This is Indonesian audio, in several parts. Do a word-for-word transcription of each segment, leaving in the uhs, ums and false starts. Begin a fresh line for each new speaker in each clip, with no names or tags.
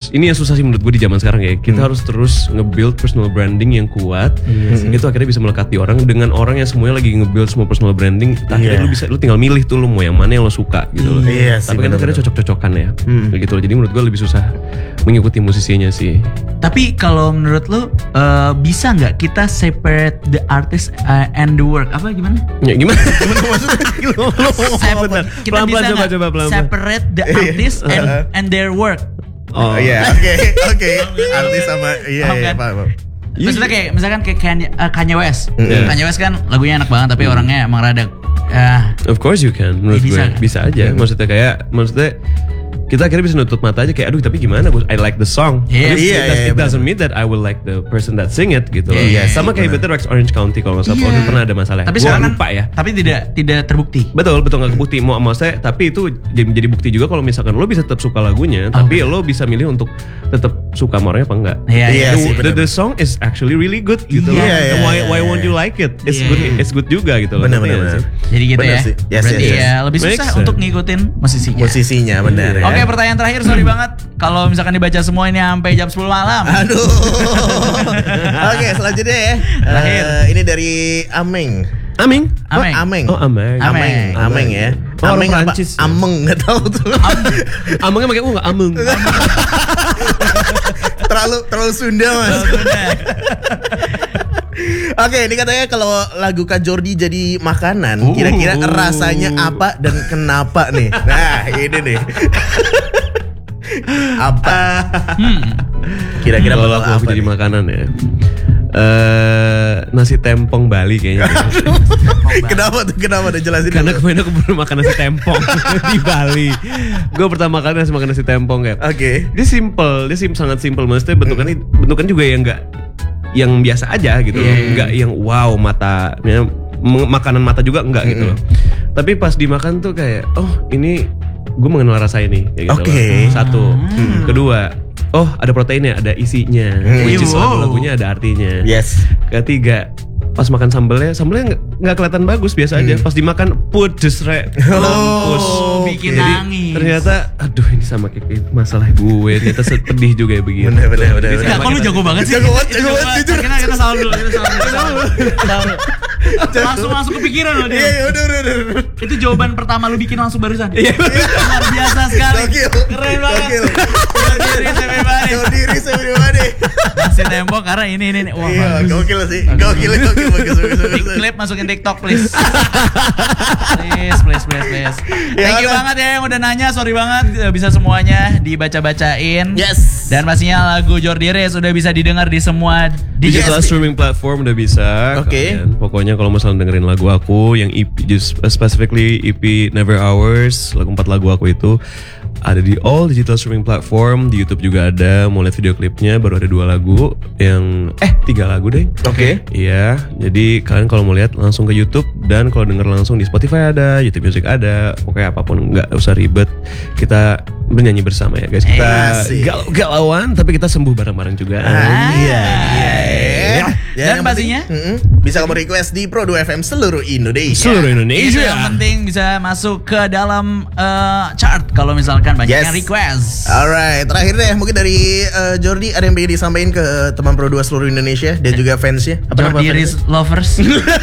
harus, ini yang susah sih menurut gue di zaman sekarang ya. Kita hmm. harus terus nge-build personal branding yang kuat. Hmm. Itu akhirnya bisa melekat di orang dengan orang yang semuanya lagi nge-build semua personal branding. Akhirnya yeah. lu bisa, lu tinggal milih tuh lu mau yang mana yang lo suka gitu loh.
Iya sih,
tapi kan akhirnya cocok-cocokan ya. Hmm. Gitu loh. Jadi menurut gue lebih susah mengikuti musisinya sih.
Tapi kalau menurut lu uh, bisa nggak kita separate the artist uh, and the work? Apa gimana?
Ya gimana? Gimana maksudnya? Lo ngomong bener.
Pelan-pelan coba coba pelan-pelan. Separate the artist and and their work.
Oh iya, oke oke. Artis sama iya iya paham.
Maksudnya kayak misalkan kayak Kanye, uh, Kanye West. Yeah. Kanye West kan lagunya enak banget tapi mm. orangnya emang rada uh,
of course you can. Menurut
bisa,
gue bisa aja. Maksudnya kayak maksudnya kita akhirnya bisa nutup mata aja kayak aduh tapi gimana gue I like the song.
Yeah.
Tapi
yeah,
it, does,
yeah,
it doesn't mean that I will like the person that sing it gitu loh.
Yeah, yeah,
sama kayak betul Rex Orange County kalau nggak salah yeah. pernah ada masalah.
Tapi
gua
sekarang
lupa ya.
Tapi tidak tidak terbukti.
Betul betul nggak kebukti. Mau mau saya tapi itu jadi menjadi bukti juga kalau misalkan lo bisa tetap suka lagunya, oh, tapi lo bisa milih untuk tetap suka sama orangnya apa enggak.
Iya.
Yeah,
the,
yeah,
the, the song is actually really good gitu
yeah,
loh.
Yeah, yeah,
why
yeah,
why
yeah,
won't you like it? It's
yeah,
good
yeah.
it's good juga gitu loh.
Benar-benar.
Jadi gitu
bener
ya.
Sih. Yes,
Berarti
yes, yes.
ya lebih susah
Makes
untuk
sense.
ngikutin musisinya.
Musisinya benar ya.
Oke, pertanyaan terakhir, sorry banget kalau misalkan dibaca semua ini sampai jam sepuluh malam.
Aduh. Oke, selanjutnya ya.
Terakhir.
Uh, ini dari Ameng.
Ameng.
Ameng.
Oh, Ameng.
Oh, Ameng.
Ameng. Ameng ya.
Oh,
Ameng
orang
apa?
Prancis.
Ameng enggak tahu tuh.
Amengnya pakai u enggak ameng.
terlalu terlalu Sunda, Mas. Oke, ini katanya kalau lagu Kak Jordi jadi makanan, uh, kira-kira rasanya apa dan kenapa nih? Nah, ini nih. Apa? Hmm. Kira-kira
kalau
bakal
aku
apa
jadi
nih?
makanan ya. Uh, nasi tempong Bali kayaknya.
Kenapa tuh? Kenapa udah jelasin?
Karena kemarin aku pernah makan nasi tempong di Bali. Gue pertama kali nasi makan nasi tempong kayak.
Oke. Okay.
Dia simple, dia sim sangat simple. Maksudnya bentukannya bentukan juga yang enggak yang biasa aja gitu loh.
Yeah.
Enggak yang wow mata ya, makanan mata juga enggak mm-hmm. gitu loh. Tapi pas dimakan tuh kayak oh ini gue mengenal rasa ini kayak gitu.
Oke. Okay.
Satu.
Hmm.
Kedua, oh ada proteinnya, ada isinya.
Hmm.
Which is
Wow.
lagu-lagunya ada artinya.
Yes.
Ketiga, pas makan sambelnya, sambelnya nggak kelihatan bagus biasa aja.
Hmm.
Pas dimakan pedes re, mampus.
Oh, bikin
Jadi,
nangis.
Ternyata, aduh ini sama kayak masalah gue. Ternyata pedih juga ya begini.
Bener bener bener.
Enggak, kok lu jago banget sih?
Jago banget, jago banget, jujur.
Kita kita salah dulu, kita salah dulu. Salah dulu. Langsung langsung kepikiran loh dia.
Iya, udah udah udah.
Itu jawaban pertama lu bikin langsung barusan.
Iya.
Luar biasa sekali.
Gokil.
Keren banget.
Gokil.
Diri everybody.
Jauh diri everybody.
Masih tembok karena ini ini ini. Wah,
Iya,
bagus.
gokil sih. Gokil, gokil, bagus, bagus, bagus.
Klip masukin TikTok please. please, please, please, please.
Ya,
Thank you
kan?
banget ya yang udah nanya, sorry banget bisa semuanya dibaca-bacain.
Yes.
Dan pastinya lagu Jordi Rez sudah bisa didengar di semua
Digital streaming platform udah bisa.
Oke. Okay.
Pokoknya kalau misalnya dengerin lagu aku yang E P, just specifically E P Never Hours, lagu empat lagu aku itu ada di all digital streaming platform. Di YouTube juga ada. Mau lihat video klipnya baru ada dua lagu yang eh tiga lagu deh.
Oke. Okay.
Iya. Jadi kalian kalau mau lihat langsung ke YouTube dan kalau denger langsung di Spotify ada, YouTube Music ada. Pokoknya apapun nggak usah ribet. Kita bernyanyi bersama ya guys. Kita
Asik.
galau-galauan tapi kita sembuh bareng-bareng juga.
Ah, iya, iya, iya.
Dan pastinya
penting, bisa kamu request di Pro dua F M seluruh Indonesia.
Seluruh Indonesia.
Itu yang penting bisa masuk ke dalam uh, chart kalau misalkan banyak
Yes.
yang request.
Alright, terakhir deh mungkin dari uh, Jordi ada yang pengen disampaikan ke teman Pro dua seluruh Indonesia dan juga fansnya. Apa
Jordi Riz lovers.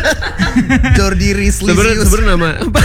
Jordi Rizlisius.
Sebenarnya sebenarnya nama apa?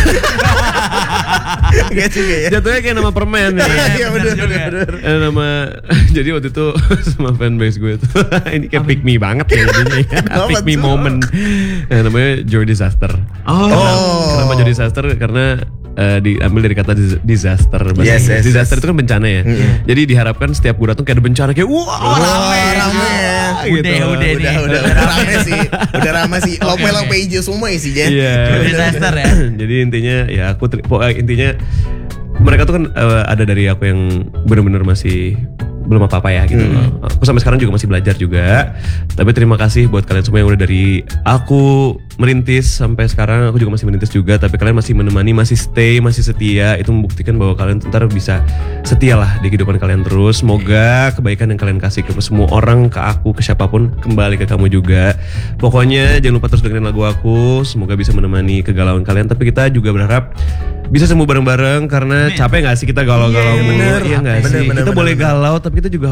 Gak juga ya.
Jatuhnya kayak nama permen ya.
Iya benar
bener juga.
benar.
Eh, nama jadi waktu itu sama fanbase gue tuh ini kayak pick me banget ya jadinya ya.
Apa
Pick me
tuh?
moment. Nah, namanya Joy Disaster.
Oh.
Oh.
Kenapa Joy Disaster? Karena uh, diambil dari kata dis- disaster. Bahasa
Yes,
Inggris.
yes,
Disaster
yes.
itu kan bencana ya.
Mm-hmm.
Jadi diharapkan setiap gue datang kayak ada bencana kayak wah
Oh, rame,
rame ya.
gitu.
Udah, udah nih.
Udah udah udah rame sih. Udah rame sih. Lope-lope hijau semua isinya.
Iya.
Disaster ya.
Jadi intinya ya aku ter- pokoknya intinya mereka tuh kan uh, ada dari aku yang benar-benar masih belum apa-apa ya gitu
Hmm.
loh. Aku sampai sekarang juga masih belajar juga. Tapi terima kasih buat kalian semua yang udah dari aku merintis sampai sekarang aku juga masih merintis juga. Tapi kalian masih menemani, masih stay, masih setia. Itu membuktikan bahwa kalian ntar bisa setia lah di kehidupan kalian terus. Semoga kebaikan yang kalian kasih ke semua orang, ke aku, ke siapapun kembali ke kamu juga. Pokoknya jangan lupa terus dengerin lagu aku. Semoga bisa menemani kegalauan kalian. Tapi kita juga berharap bisa sembuh bareng-bareng karena capek gak sih kita galau-galau
Iya,
mulu?
bener.
Iya gak
Bener,
sih?
bener,
Kita
bener,
boleh
bener.
galau tapi kita juga